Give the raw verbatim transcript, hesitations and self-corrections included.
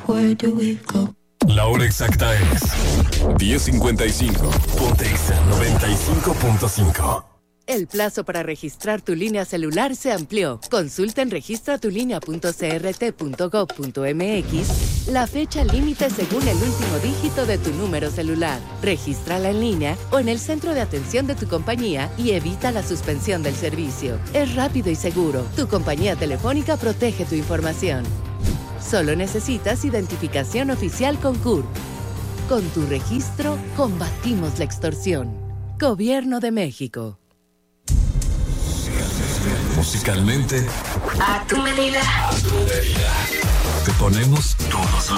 where do we go? La hora exacta es diez cincuenta y cinco. Ponte Exa noventa y cinco punto cinco. El plazo para registrar tu línea celular se amplió. Consulta en registratulinea punto c r t punto gov punto m x la fecha límite según el último dígito de tu número celular. Regístrala en línea o en el centro de atención de tu compañía y evita la suspensión del servicio. Es rápido y seguro. Tu compañía telefónica protege tu información. Solo necesitas identificación oficial con C U R. Con tu registro, combatimos la extorsión. Gobierno de México. Musicalmente, A tu medida. a tu medida. Te ponemos todos